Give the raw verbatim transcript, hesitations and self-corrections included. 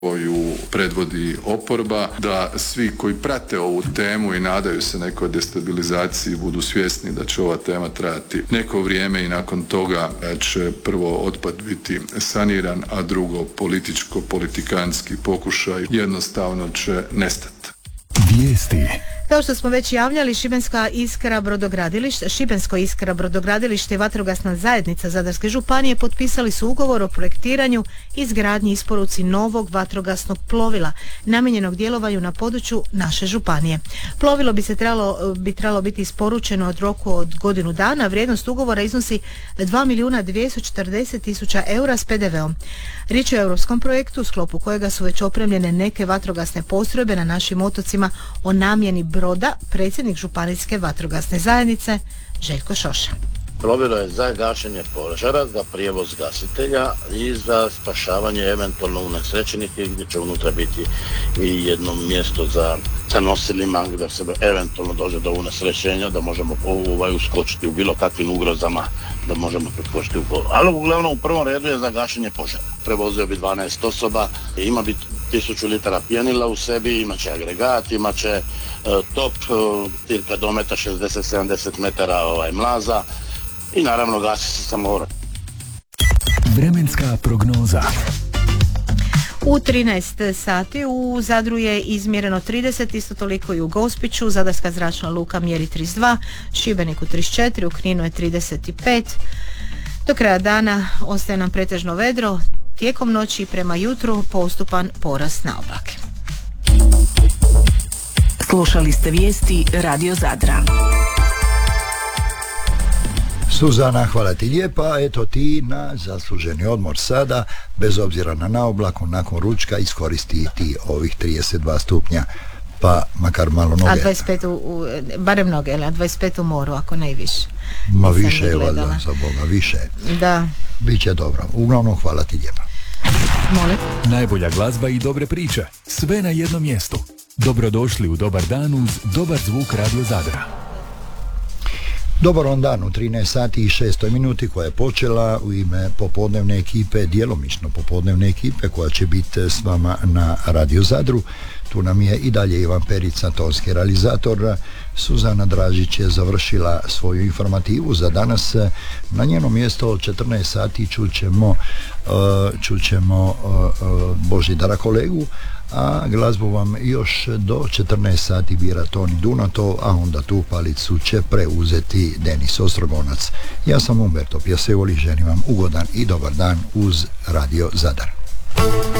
koju predvodi oporba, da svi koji prate ovu temu i nadaju se nekoj destabilizaciji budu svjesni da će ova tema trajati neko vrijeme i nakon toga će prvo otpad biti saniran, a drugo političko-politikanski pokušaj jednostavno će nestati. Vijesti. Kao što smo već javljali, Šibenska iskra brodogradilište, Šibensko iskra brodogradilište i vatrogasna zajednica Zadarske županije potpisali su ugovor o projektiranju, izgradnji i isporuci novog vatrogasnog plovila namijenjenog djelovanju na području naše županije. Plovilo bi se trebalo, bi trebalo biti isporučeno od roku od godinu dana. Vrijednost ugovora iznosi dva milijuna dvjesto četrdeset tisuća eura s pe de veom. Riječ je o europskom projektu u sklopu kojega su već opremljene neke vatrogasne postrojbe na našim otocima. O namjeni broda predsjednik županijske vatrogasne zajednice Željko Šoša. Plovilo je za gašenje požara, za prijevoz gasitelja i za spašavanje eventualno unesrećenih, gdje će unutra biti i jedno mjesto za, za nosilima gdje se eventualno dođe do unesrećenja, da možemo ovaj, uskočiti u bilo kakvim ugrozama, da možemo preskočiti u polu. Ali uglavnom u prvom redu je za gašenje požara. Prevozio bi dvanaest osoba, ima bi tisuću litara pjenila u sebi, imat će agregat, imat će e, top, e, cirka dometa šezdeset do sedamdeset metara ovaj, mlaza, i naravno gasi se sa mora. Vremenska prognoza. U trinaest sati u Zadru je izmjereno trideset, isto toliko i u Gospiću. Zadarska zračna luka mjeri trideset dva, Šibeniku trideset četiri, u Kninu je trideset pet. Do kraja dana ostaje nam pretežno vedro, tijekom noći prema jutru postupan porast na oblake. Slušali ste vijesti Radio Zadra. Suzana, hvala ti lijepa, eto ti na zasluženi odmor sada, bez obzira na naoblaku, nakon ručka iskoristi ti ovih trideset dva stupnja, pa makar malo noge. A dvadeset pet, u, u, barem noge, a dvadeset pet u moru, ako ne i više. Ma više je valjda, za Boga, više. Da. Biće dobro, uglavnom hvala ti lijepa. Molim. Najbolja glazba i dobre priče, sve na jednom mjestu. Dobrodošli u Dobar dan uz dobar zvuk Radio Zadra. Dobar on dan u trinaest sati i šest minuti koja je počela u ime popodnevne ekipe, djelomično popodnevne ekipe koja će biti s vama na Radio Zadru. Tu nam je i dalje Ivan Perica, tonski realizator. Suzana Dražić je završila svoju informativu za danas. Na njeno mjesto od četrnaest sati čućemo, čućemo Božidara kolegu, a glazbu vam još do četrnaest sati bira Toni Dunato, a onda tu palicu će preuzeti Denis Ostrogonac. Ja sam Umberto Pjasevoli, želim vam ugodan i dobar dan uz Radio Zadar.